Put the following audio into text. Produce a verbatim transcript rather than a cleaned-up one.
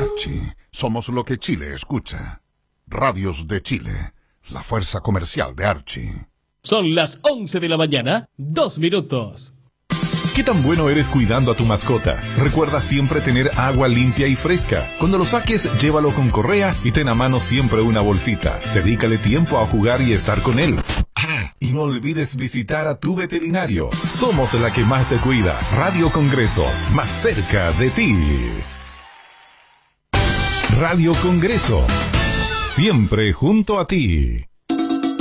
Archie, somos lo que Chile escucha. Radios de Chile, la fuerza comercial de Archie. Son las once de la mañana, dos minutos. ¿Qué tan bueno eres cuidando a tu mascota? Recuerda siempre tener agua limpia y fresca. Cuando lo saques, llévalo con correa y ten a mano siempre una bolsita. Dedícale tiempo a jugar y estar con él. Ah, y no olvides visitar a tu veterinario. Somos la que más te cuida. Radio Congreso, más cerca de ti. Radio Congreso, siempre junto a ti.